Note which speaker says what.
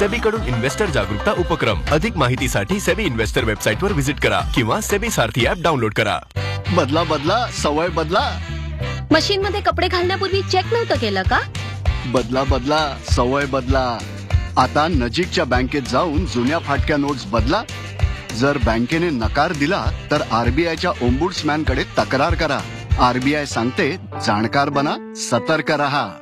Speaker 1: SEBI कडून investor जागरूकता उपक्रम. अधिक माहितीसाठी सेबी इन्व्हेस्टर वेबसाईट वर व्हिजिट करा किंवा सेबी सारथी ऍप डाउनलोड करा.
Speaker 2: बदला बदला सवय बदला.
Speaker 3: मशीन मध्ये कपडे घालण्यापूर्वी चेक नव्हतं केलं का?
Speaker 2: बदला बदला सवय बदला. आता नजीकच्या बँकेत जाऊन जुन्या फाटक्या नोट्स बदला. जर बँकेने नकार दिला तर आरबीआयच्या ओम्बुड्समॅन कडे तक्रार करा. आरबीआय सांगते, जाणकार बना, सतर्क रहा.